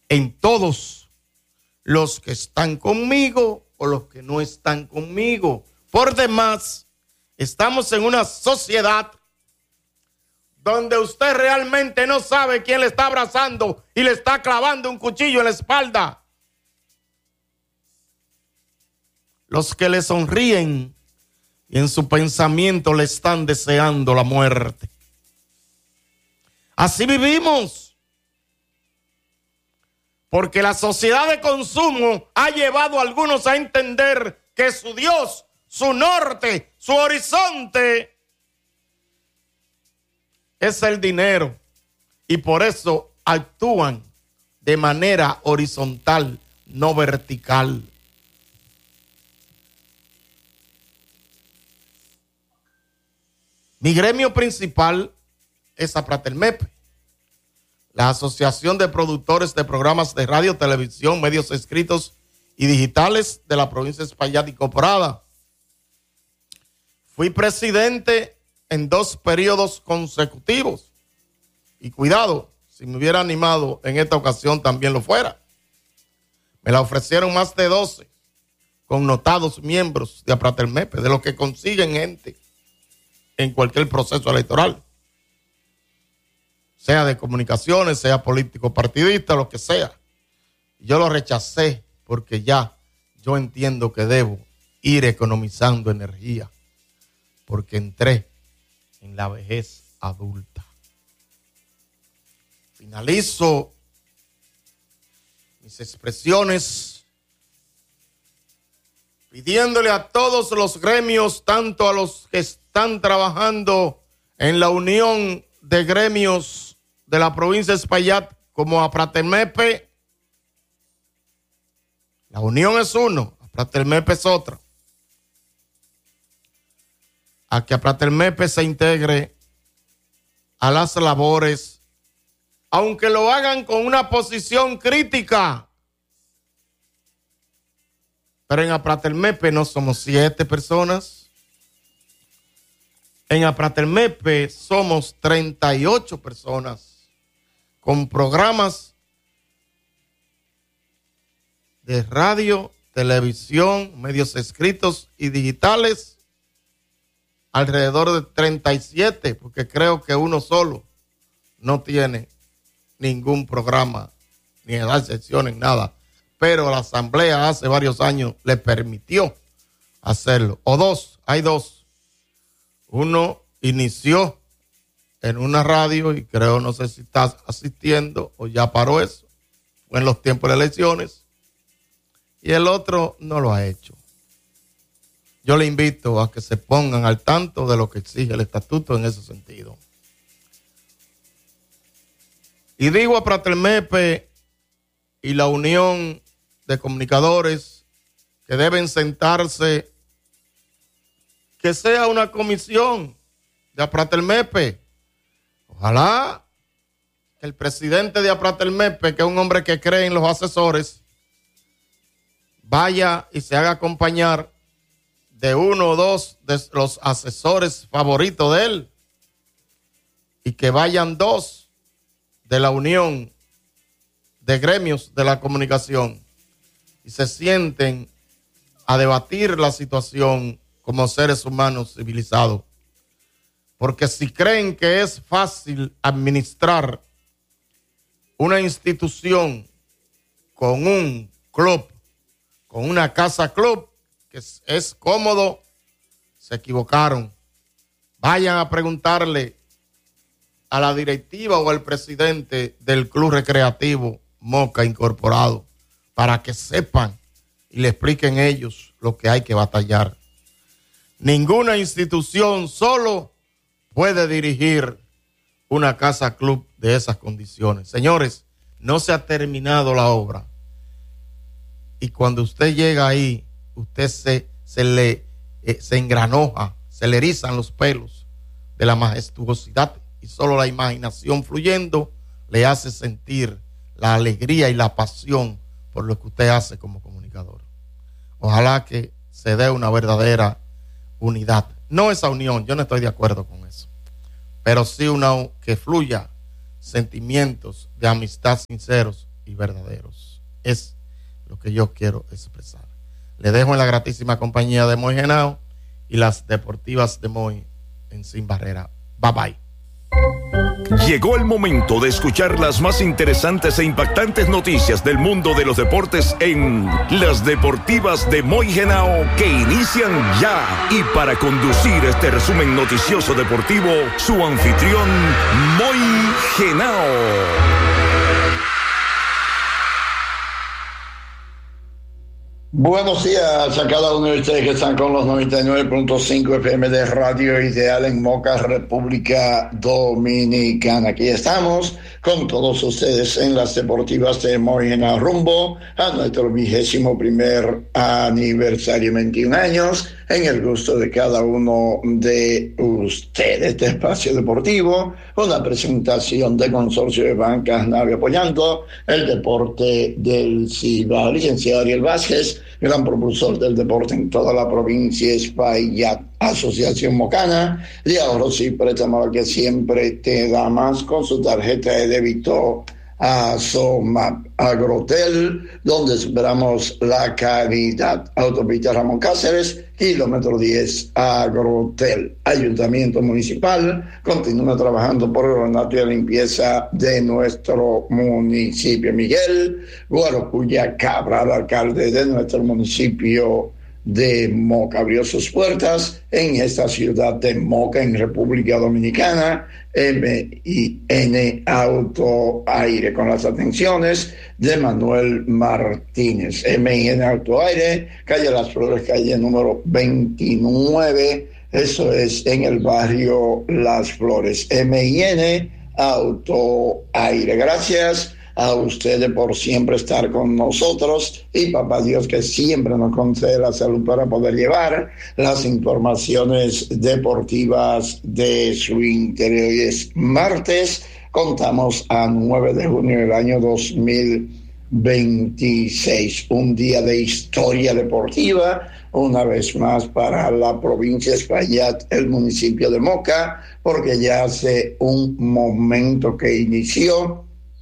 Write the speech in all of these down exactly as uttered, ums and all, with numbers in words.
en todos los que están conmigo o los que no están conmigo. Por demás, estamos en una sociedad donde usted realmente no sabe quién le está abrazando y le está clavando un cuchillo en la espalda. Los que le sonríen y en su pensamiento le están deseando la muerte. Así vivimos. Porque la sociedad de consumo ha llevado a algunos a entender que su Dios, su norte, su horizonte es el dinero. Y por eso actúan de manera horizontal, no vertical. Mi gremio principal es Apratelmepe, la Asociación de Productores de Programas de Radio, Televisión, Medios Escritos y Digitales de la provincia de Espaillat y Coporada. Fui presidente en dos periodos consecutivos. Y cuidado, si me hubiera animado en esta ocasión también lo fuera. Me la ofrecieron más de doce connotados miembros de Apratelmepe, de los que consiguen gente en cualquier proceso electoral, sea de comunicaciones, sea político partidista, lo que sea. Yo lo rechacé porque ya yo entiendo que debo ir economizando energía, porque entré en la vejez adulta. Finalizo mis expresiones pidiéndole a todos los gremios, tanto a los que están trabajando en la Unión de Gremios de la provincia de Espaillat como Apratelmepe. La unión es uno, Apratelmepe es otra. A que Apratelmepe se integre a las labores, aunque lo hagan con una posición crítica. Pero en Apratelmepe no somos siete personas. En Apratelmepe somos treinta y ocho personas con programas de radio, televisión, medios escritos y digitales, alrededor de treinta y siete, porque creo que uno solo no tiene ningún programa, ni da sección en nada, pero la asamblea hace varios años le permitió hacerlo, o dos, hay dos. Uno inició en una radio y creo, no sé si está asistiendo o ya paró eso, fue en los tiempos de elecciones, y el otro no lo ha hecho. Yo le invito a que se pongan al tanto de lo que exige el estatuto en ese sentido. Y digo a Apratelmepe y la Unión de Comunicadores que deben sentarse, que sea una comisión de Apratelmepe. Ojalá que el presidente de Apratelmepe, que es un hombre que cree en los asesores, vaya y se haga acompañar de uno o dos de los asesores favoritos de él, y que vayan dos de la Unión de Gremios de la Comunicación y se sienten a debatir la situación como seres humanos civilizados. Porque si creen que es fácil administrar una institución con un club, con una casa club, que es, es cómodo, se equivocaron. Vayan a preguntarle a la directiva o al presidente del Club Recreativo Moca Incorporado para que sepan y le expliquen ellos lo que hay que batallar. Ninguna institución solo puede dirigir una casa club de esas condiciones. Señores, no se ha terminado la obra. Y cuando usted llega ahí, usted se, se le eh, se engranoja, se le erizan los pelos de la majestuosidad, y solo la imaginación fluyendo le hace sentir la alegría y la pasión por lo que usted hace como comunicador. Ojalá que se dé una verdadera unidad. No esa unión, yo no estoy de acuerdo con eso, pero sí una que fluya sentimientos de amistad sinceros y verdaderos. Es lo que yo quiero expresar. Le dejo en la gratísima compañía de Moy Henao y las deportivas de Moy en Sin Barrera. Bye bye. Llegó el momento de escuchar las más interesantes e impactantes noticias del mundo de los deportes en Las Deportivas de Moy Henao, que inician ya. Y para conducir este resumen noticioso deportivo, su anfitrión, Moy Henao. Buenos días a cada uno de ustedes que están con los noventa y nueve punto cinco F M de Radio Ideal en Moca, República Dominicana. Aquí estamos con todos ustedes en las deportivas de Moy Henao, rumbo a nuestro vigésimo primer aniversario, veintiún años, en el gusto de cada uno de ustedes. Este espacio deportivo, una presentación de Consorcio de Bancas Nave, apoyando el deporte del Cibao. Licenciado Ariel Vázquez, gran propulsor del deporte en toda la provincia Espaillat. Asociación Mocana de ahorros y préstamos que siempre te da más con su tarjeta de débito Asomap. Agrotel, donde esperamos la calidad. Autopista Ramón Cáceres, kilómetro diez, Agrotel. Ayuntamiento Municipal continúa trabajando por el ornato y la limpieza de nuestro municipio. Miguel Guarocuya Cabral, alcalde de nuestro municipio de Moca, abrió sus puertas en esta ciudad de Moca, en República Dominicana. M I N Auto Aire, con las atenciones de Manuel Martínez. M I N Auto Aire, calle Las Flores, calle número veintinueve, eso es en el barrio Las Flores. M I N Auto Aire. Gracias a ustedes por siempre estar con nosotros, y papá Dios que siempre nos concede la salud para poder llevar las informaciones deportivas de su interior. Hoy es martes, contamos a nueve de junio del año dos mil veintiséis, un día de historia deportiva, una vez más para la provincia de Espaillat, el municipio de Moca, porque ya hace un momento que inició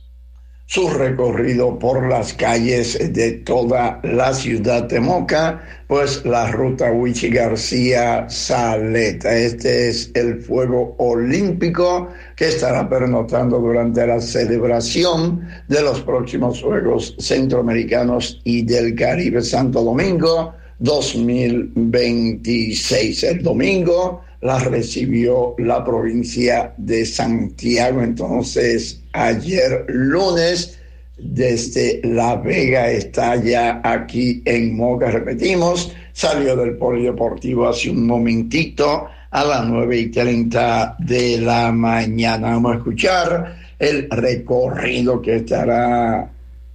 su recorrido por las calles de toda la ciudad de Moca, pues la ruta Wichi García Saleta. Este es el fuego olímpico que estará pernoctando durante la celebración de los próximos Juegos Centroamericanos y del Caribe Santo Domingo dos mil veintiséis. El domingo la recibió la provincia de Santiago. Entonces, ayer lunes, desde La Vega está ya aquí en Moca. Repetimos, salió del polideportivo hace un momentito a las nueve y treinta de la mañana. Vamos a escuchar el recorrido que estará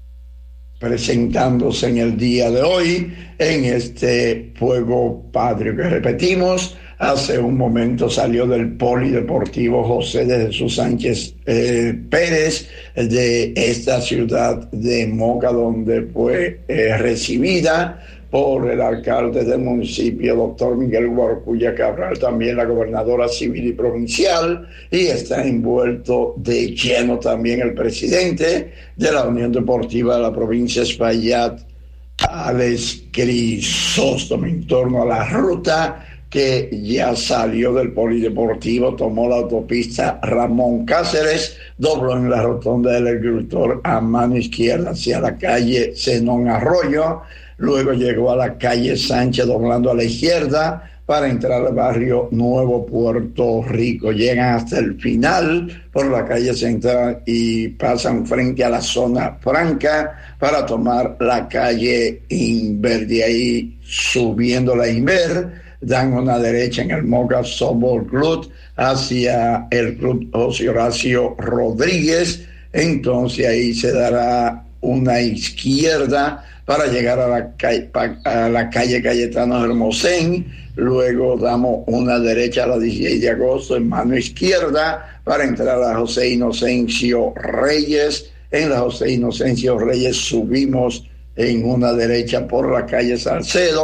presentándose en el día de hoy en este Fuego Patrio, que repetimos, hace un momento salió del Polideportivo José de Jesús Sánchez eh, Pérez de esta ciudad de Moca, donde fue eh, recibida por el alcalde del municipio, doctor Miguel Guarocuya Cabral, también la gobernadora civil y provincial, y está envuelto de lleno también el presidente de la Unión Deportiva de la provincia de Espaillat, Alex Crisóstomo, en torno a la ruta que ya salió del polideportivo, tomó la autopista Ramón Cáceres, dobló en la rotonda del agricultor a mano izquierda hacia la calle Zenón Arroyo, luego llegó a la calle Sánchez doblando a la izquierda para entrar al barrio Nuevo Puerto Rico. Llegan hasta el final por la calle central y pasan frente a la zona franca para tomar la calle Inver. De ahí, subiendo la Inver, dan una derecha en el Moca Softball Club hacia el Club José Horacio Rodríguez. Entonces ahí se dará una izquierda para llegar a la calle, a la calle Cayetano Hermosén. Luego damos una derecha a la dieciséis de agosto en mano izquierda para entrar a José Inocencio Reyes. En la José Inocencio Reyes subimos en una derecha por la calle Salcedo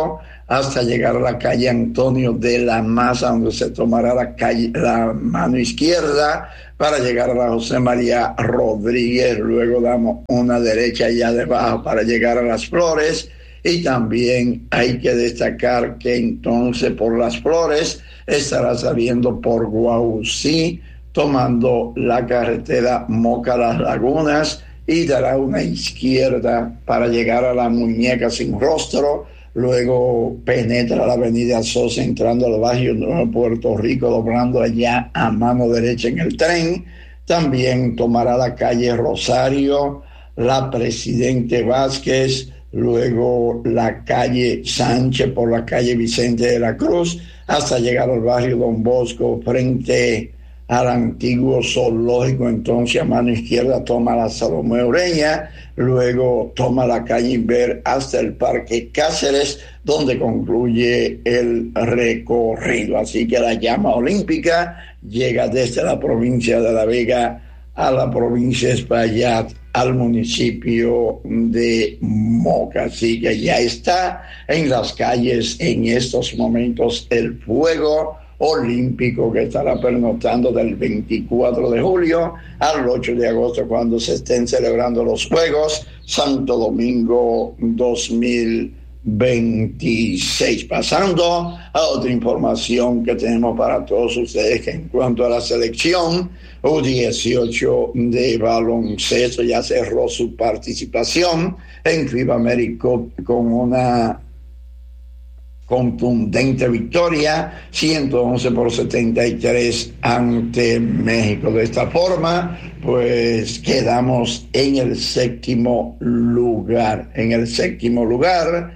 hasta llegar a la calle Antonio de la Maza, donde se tomará la, calle, la mano izquierda para llegar a la José María Rodríguez. Luego damos una derecha allá debajo para llegar a Las Flores. Y también hay que destacar que entonces por Las Flores estará saliendo por Guaucí, tomando la carretera Moca Las Lagunas y dará una izquierda para llegar a la Muñeca Sin Rostro. Luego penetra la avenida Sosa entrando al barrio Nuevo Puerto Rico, doblando allá a mano derecha en el tren. También tomará la calle Rosario, la Presidente Vázquez, luego la calle Sánchez por la calle Vicente de la Cruz, hasta llegar al barrio Don Bosco, frente al antiguo zoológico. Entonces a mano izquierda toma la Salomé Ureña, luego toma la calle Inver hasta el Parque Cáceres, donde concluye el recorrido. Así que la llama olímpica llega desde la provincia de La Vega a la provincia de Espaillat, al municipio de Moca. Así que ya está en las calles en estos momentos el fuego olímpico, que estará pernoctando del veinticuatro de julio al ocho de agosto, cuando se estén celebrando los Juegos Santo Domingo dos mil veintiséis. Pasando a otra información que tenemos para todos ustedes, que en cuanto a la selección U dieciocho de baloncesto ya cerró su participación en FIBA Américo con una contundente victoria, ciento once por setenta y tres ante México. De esta forma, pues quedamos en el séptimo lugar, en el séptimo lugar,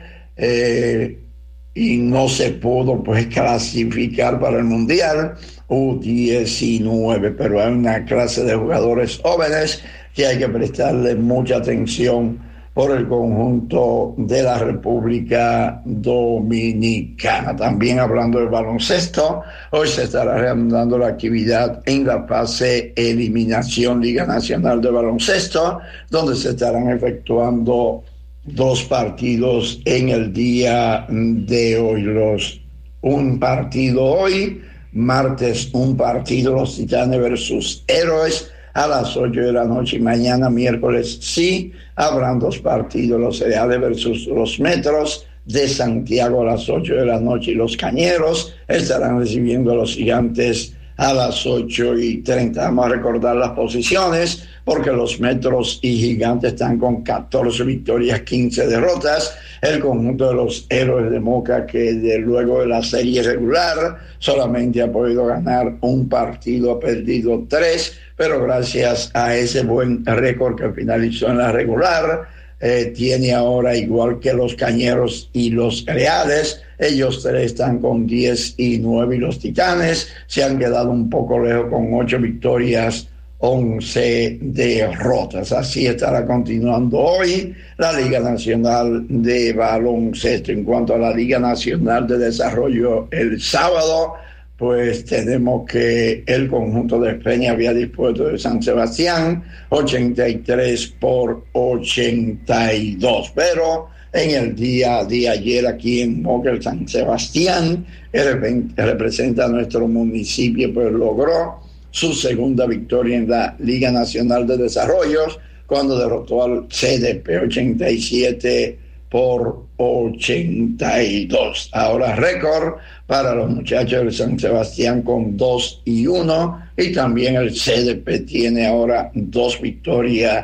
eh, y no se pudo pues clasificar para el Mundial U diecinueve, pero hay una clase de jugadores jóvenes que hay que prestarle mucha atención por el conjunto de la República Dominicana. También hablando del baloncesto, hoy se estará reanudando la actividad en la fase eliminación Liga Nacional de Baloncesto, donde se estarán efectuando dos partidos en el día de hoy. Los, un partido hoy, martes un partido, los Titanes versus Héroes, a las ocho de la noche, y mañana miércoles sí habrán dos partidos, los Cereales versus los Metros de Santiago a las ocho de la noche, y los Cañeros estarán recibiendo a los Gigantes a las ocho y treinta. Vamos a recordar las posiciones, porque los Metros y Gigantes están con catorce victorias, quince derrotas. El conjunto de los Héroes de Moca, que de luego de la serie regular solamente ha podido ganar un partido, ha perdido tres, pero gracias a ese buen récord que finalizó en la regular, eh, tiene ahora, igual que los Cañeros y los Reales, ellos tres están con diez y nueve, y los Titanes se han quedado un poco lejos con ocho victorias, once derrotas. Así estará continuando hoy la Liga Nacional de Baloncesto. En cuanto a la Liga Nacional de Desarrollo, el sábado, pues tenemos que el conjunto de Peña había dispuesto de San Sebastián ochenta y tres por ochenta y dos, pero en el día de ayer aquí en Moca, el San Sebastián, que representa a nuestro municipio, pues logró su segunda victoria en la Liga Nacional de Desarrollo, cuando derrotó al C D P ochenta y siete por ochenta y dos. Ahora récord para los muchachos de San Sebastián con dos y uno, y también el C D P tiene ahora dos victorias,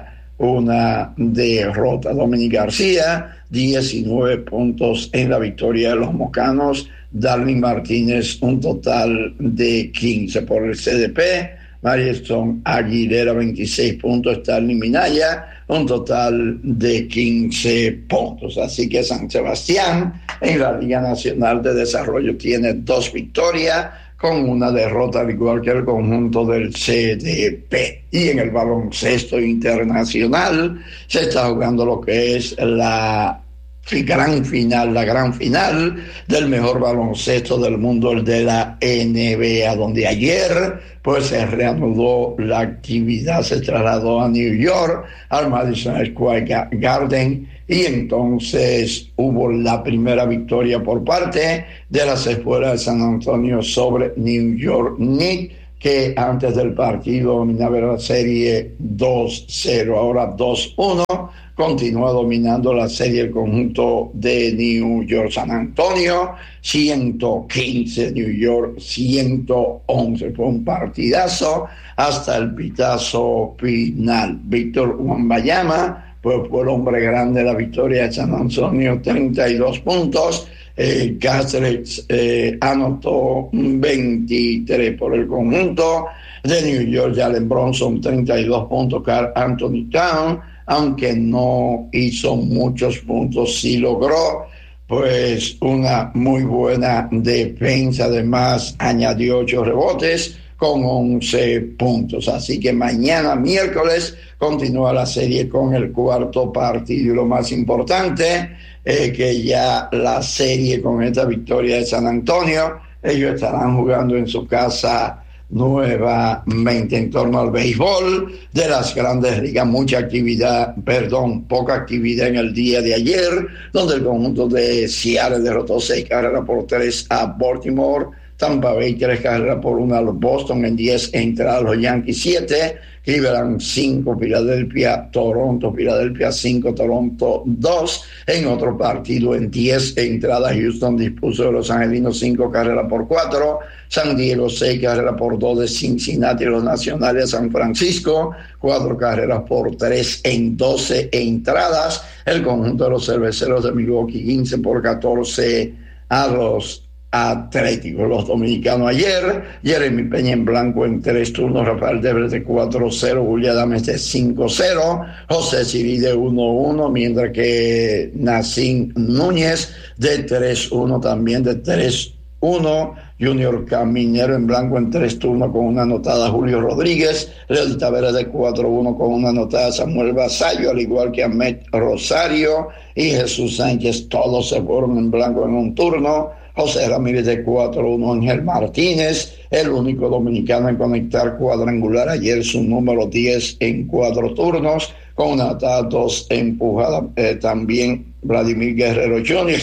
una derrota. Dominic García, diecinueve puntos en la victoria de los mocanos. Darwin Martínez, un total de quince por el C D P. Marieston Aguilera, veintiséis puntos. Starling Minaya, un total de quince puntos. Así que San Sebastián en la Liga Nacional de Desarrollo tiene dos victorias con una derrota, al igual que el conjunto del C D P. Y en el baloncesto internacional se está jugando lo que es la gran final, la gran final del mejor baloncesto del mundo, el de la N B A, donde ayer pues se reanudó la actividad, se trasladó a New York, al Madison Square Garden, y entonces hubo la primera victoria por parte de las escuelas de San Antonio sobre New York Knicks, que antes del partido dominaba la serie dos cero, ahora dos uno. Continúa dominando la serie el conjunto de New York. San Antonio ciento quince, New York ciento once. Fue un partidazo hasta el pitazo final. Víctor Wembanyama pues fue el hombre grande de la victoria de San Antonio, treinta y dos puntos. Eh, Cáceres eh, anotó veintitrés por el conjunto de New York. Jalen Bronson treinta y dos puntos. Karl Anthony Towns, aunque no hizo muchos puntos, sí logró pues una muy buena defensa. Además añadió ocho rebotes con once puntos. Así que mañana miércoles continúa la serie con el cuarto partido, y lo más importante es que ya la serie con esta victoria de San Antonio, ellos estarán jugando en su casa nuevamente. En torno al béisbol de las Grandes Ligas, mucha actividad, perdón, poca actividad en el día de ayer, donde el conjunto de Seattle derrotó seis carreras por tres a Baltimore. Tampa Bay tres carreras por una a los Boston. En diez entradas los Yankees siete, Cleveland cinco, Filadelfia, Toronto, Filadelfia cinco, Toronto dos. En otro partido, en diez entradas, Houston dispuso de los Angelinos cinco carreras por cuatro, San Diego seis carreras por dos de Cincinnati, los Nacionales de San Francisco cuatro carreras por tres en doce entradas. El conjunto de los Cerveceros de Milwaukee quince por catorce a los Atléticos. Los dominicanos ayer: Jeremy Peña en blanco en tres turnos, Rafael Devers de cuatro cero, Julián Adames de cinco cero, José Siri de uno uno, mientras que Nacín Núñez de tres uno, también de tres uno. Junior Caminero en blanco en tres turnos con una anotada Julio Rodríguez, Leody Taveras de cuatro uno con una anotada Samuel Basallo, al igual que Ahmed Rosario y Jesús Sánchez. Todos se fueron en blanco en un turno. José Ramírez de cuatro uno, Ángel Martínez, el único dominicano en conectar cuadrangular ayer, su número diez en cuatro turnos, con una anotada, dos empujadas. Eh, también Vladimir Guerrero junior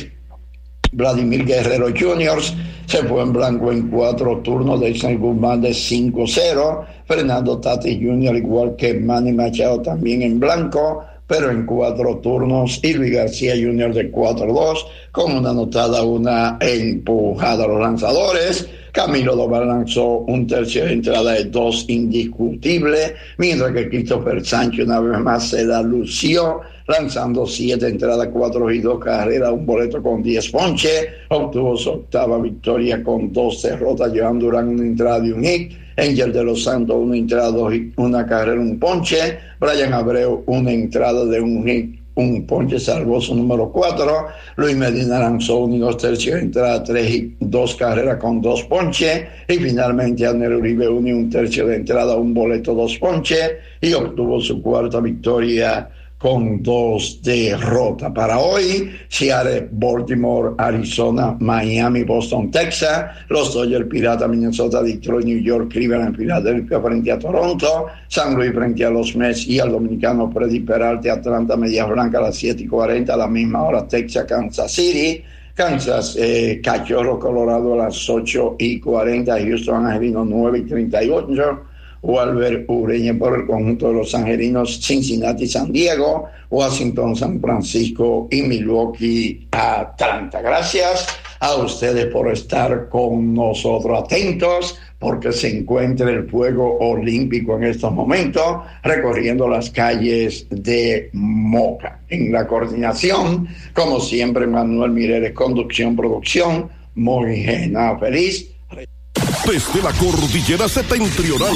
Vladimir Guerrero junior se fue en blanco en cuatro turnos. De San Guzmán de cinco cero, Fernando Tatis junior, igual que Manny Machado, también en blanco, pero en cuatro turnos. Y Luis García junior de cuatro dos, con una anotada, una empujada. Los lanzadores: Camilo Doval lanzó un tercio de entrada de dos indiscutible, mientras que Christopher Sánchez una vez más se la lució, lanzando siete entradas, cuatro y dos carreras, un boleto con diez ponches. Obtuvo su octava victoria con dos derrotas. Joan Durán una entrada y un hit. Angel de los Santos una entrada, dos hits, una carrera, un ponche. Brian Abreu una entrada de un hit, un ponche, salvó su número cuatro. Luis Medina lanzó un y dos tercios de entrada, tres hits, dos carreras con dos ponches. Y finalmente Anel Uribe un y un tercio de entrada, un boleto, dos ponches, y obtuvo su cuarta victoria con dos derrotas. Para hoy, Seattle, Baltimore, Arizona, Miami, Boston, Texas, los Dodgers, Piratas, Minnesota, Detroit, New York, Cleveland, Filadelfia frente a Toronto, San Luis frente a los Mets y al dominicano Freddy Peralta, Atlanta, Medias Blancas a las siete y cuarenta, a la misma hora Texas, Kansas City, Kansas, eh, Cachorro, Colorado a las ocho y cuarenta, Houston Angelinos nueve y treinta y ocho, Walver Ureña por el conjunto de los Angelinos, Cincinnati, San Diego, Washington, San Francisco y Milwaukee, Atlanta. Gracias a ustedes por estar con nosotros. Atentos, porque se encuentra el fuego olímpico en estos momentos recorriendo las calles de Moca. En la coordinación, como siempre, Manuel Mireles, conducción, producción, Moijena Feliz. Desde la cordillera septentrional,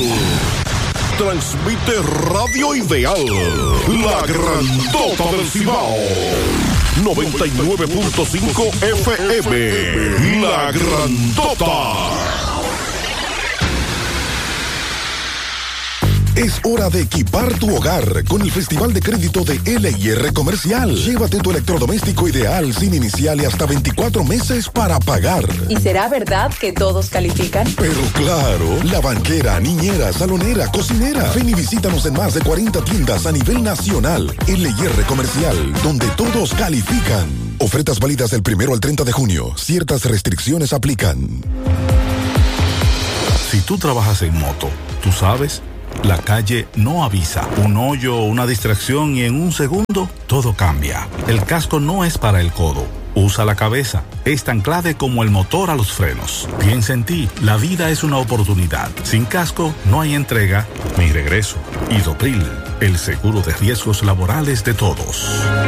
transmite Radio Ideal, la grandota del Cibao, noventa y nueve punto cinco F M, la grandota. Es hora de equipar tu hogar con el Festival de Crédito de L I R Comercial. Llévate tu electrodoméstico ideal sin inicial y hasta veinticuatro meses para pagar. ¿Y será verdad que todos califican? Pero claro, la banquera, niñera, salonera, cocinera. Ven y visítanos en más de cuarenta tiendas a nivel nacional. L I R Comercial, donde todos califican. Ofertas válidas del primero al treinta de junio. Ciertas restricciones aplican. Si tú trabajas en moto, tú sabes, la calle no avisa. Un hoyo o una distracción y en un segundo todo cambia. El casco no es para el codo. Usa la cabeza. Es tan clave como el motor a los frenos. Piensa en ti. La vida es una oportunidad. Sin casco no hay entrega ni regreso. Idopril, el seguro de riesgos laborales de todos.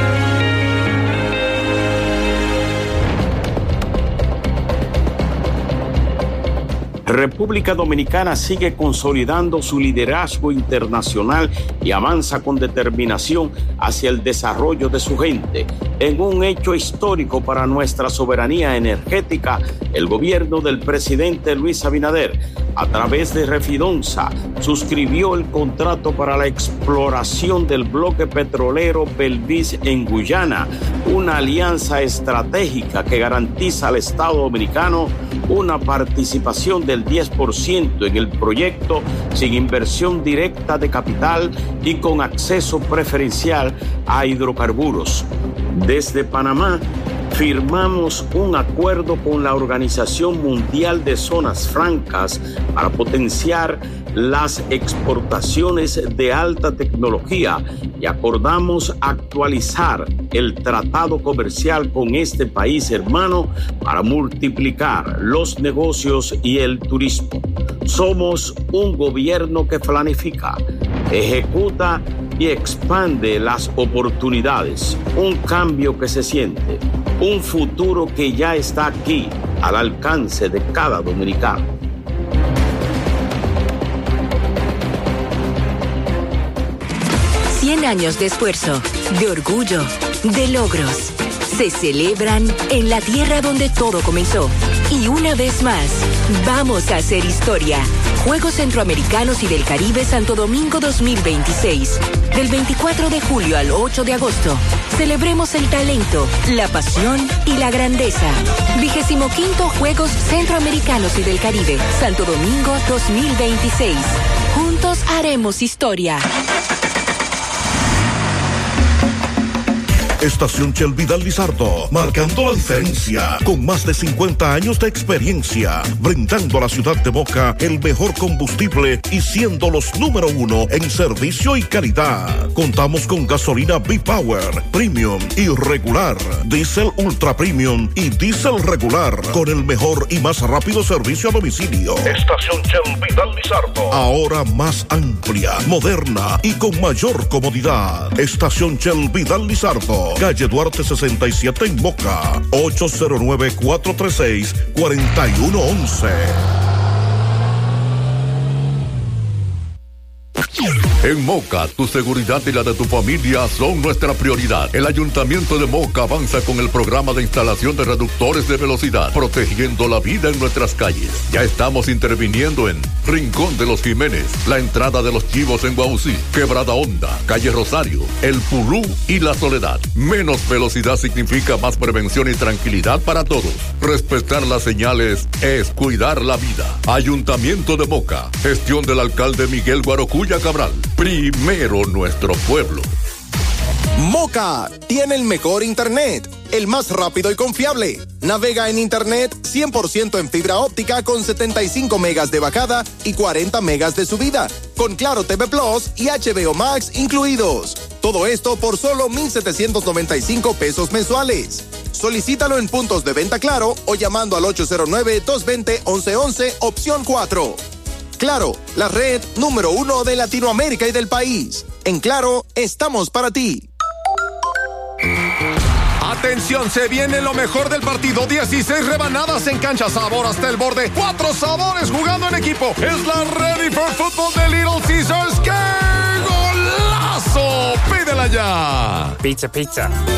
República Dominicana sigue consolidando su liderazgo internacional y avanza con determinación hacia el desarrollo de su gente. En un hecho histórico para nuestra soberanía energética, el gobierno del presidente Luis Abinader, a través de Refidonza, suscribió el contrato para la exploración del bloque petrolero Belvis en Guyana, una alianza estratégica que garantiza al Estado dominicano una participación del diez por ciento en el proyecto sin inversión directa de capital y con acceso preferencial a hidrocarburos. Desde Panamá, firmamos un acuerdo con la Organización Mundial de Zonas Francas para potenciar las exportaciones de alta tecnología y acordamos actualizar el tratado comercial con este país hermano para multiplicar los negocios y el turismo. Somos un gobierno que planifica, ejecuta y expande las oportunidades, un cambio que se siente, un futuro que ya está aquí, al alcance de cada dominicano. cien años de esfuerzo, de orgullo, de logros. Se celebran en la tierra donde todo comenzó. Y una vez más, vamos a hacer historia. Juegos Centroamericanos y del Caribe Santo Domingo dos mil veintiséis. Del veinticuatro de julio al ocho de agosto. Celebremos el talento, la pasión y la grandeza. Vigésimo quinto Juegos Centroamericanos y del Caribe Santo Domingo dos mil veintiséis. Juntos haremos historia. Estación Shell Vidal Lizardo, marcando la diferencia, con más de cincuenta años de experiencia, brindando a la ciudad de Moca el mejor combustible y siendo los número uno en servicio y calidad. Contamos con gasolina B-Power, Premium y regular, Diesel Ultra Premium y Diesel regular, con el mejor y más rápido servicio a domicilio. Estación Shell Vidal Lizardo, ahora más amplia, moderna y con mayor comodidad. Estación Shell Vidal Lizardo, calle Duarte sesenta y siete en Moca, ocho cero nueve, cuatro tres seis, cuatro uno uno uno. En Moca, tu seguridad y la de tu familia son nuestra prioridad. El Ayuntamiento de Moca avanza con el programa de instalación de reductores de velocidad, protegiendo la vida en nuestras calles. Ya estamos interviniendo en Rincón de los Jiménez, la entrada de los Chivos en Guaucí, Quebrada Honda, Calle Rosario, El Pulú y La Soledad. Menos velocidad significa más prevención y tranquilidad para todos. Respetar las señales es cuidar la vida. Ayuntamiento de Moca, gestión del alcalde Miguel Guarocuya Cabral. Primero nuestro pueblo. Moca tiene el mejor internet, el más rápido y confiable. Navega en internet cien por ciento en fibra óptica con setenta y cinco megas de bajada y cuarenta megas de subida, con Claro T V Plus y H B O Max incluidos. Todo esto por solo mil setecientos noventa y cinco pesos mensuales. Solicítalo en puntos de venta Claro o llamando al ocho cero nueve, dos dos cero, once once, opción cuatro. Claro, la red número uno de Latinoamérica y del país. En Claro, estamos para ti. Atención, se viene lo mejor del partido. dieciséis rebanadas en cancha, sabor hasta el borde. Cuatro sabores jugando en equipo. Es la Ready for Football de Little Caesars. ¡Qué golazo! Pídela ya. Pizza, pizza.